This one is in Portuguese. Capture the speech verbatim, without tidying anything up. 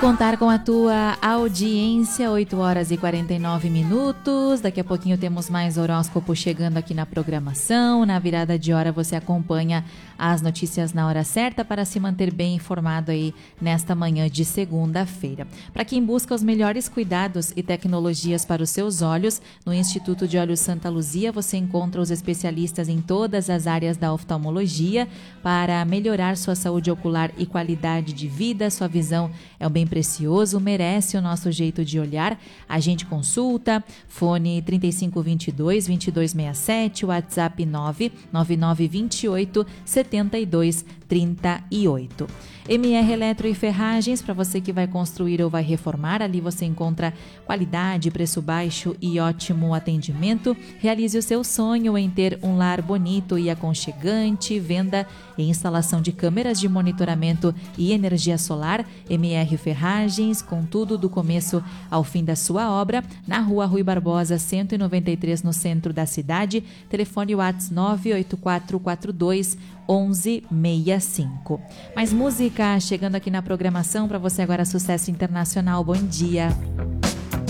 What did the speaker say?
Contar com a tua audiência, oito horas e quarenta e nove minutos. Daqui a pouquinho temos mais horóscopo chegando aqui na programação. Na virada de hora você acompanha as notícias na hora certa para se manter bem informado aí nesta manhã de segunda-feira. Para quem busca os melhores cuidados e tecnologias para os seus olhos, no Instituto de Olhos Santa Luzia você encontra os especialistas em todas as áreas da oftalmologia para melhorar sua saúde ocular e qualidade de vida. Sua visão é um bem precioso, merece o nosso jeito de olhar. A gente consulta, fone trinta e cinco, vinte e dois, vinte e dois sessenta e sete, WhatsApp nove nove nove, vinte e oito, setenta e dois, trinta e oito. M R Eletro e Ferragens, para você que vai construir ou vai reformar, ali você encontra qualidade, preço baixo e ótimo atendimento. Realize o seu sonho em ter um lar bonito e aconchegante, venda e instalação de câmeras de monitoramento e energia solar. M R Ferragens, com tudo do começo ao fim da sua obra, na Rua Rui Barbosa, cento e noventa e três, no centro da cidade. Telefone WhatsApp nove oito quatro quatro dois, onze sessenta e cinco. Mais música chegando aqui na programação para você agora, sucesso internacional. Bom dia.